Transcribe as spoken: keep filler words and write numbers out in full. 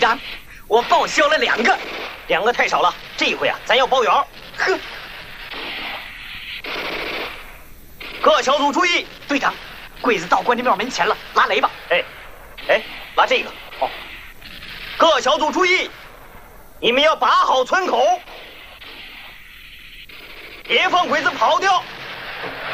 长，我报销了两个， 两个太少了，这一回啊，咱要包圆。 呵， 各小组注意， 队长，柜子到关帝庙门前了，拉雷吧。 哎，哎，拉这个。哦，各小组注意，你们要把好村口，别放鬼子跑掉。